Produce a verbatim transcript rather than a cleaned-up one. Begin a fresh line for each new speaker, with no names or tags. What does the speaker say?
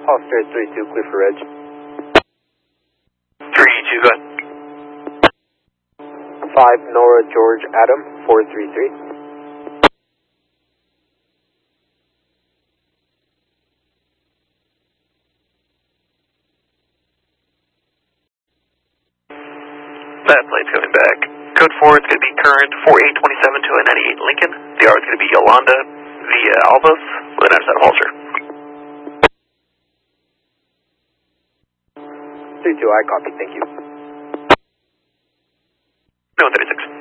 Holster three two, clear for reg.
three two, go ahead.
five Nora George Adam, four three three.
That plane's coming back. Code four, it's going to be current four eight twenty-seven to a ninety-eight Lincoln. The R is going to be Yolanda via Albus with an outside holster.
three two, I copy, thank you.
No, thirty-six.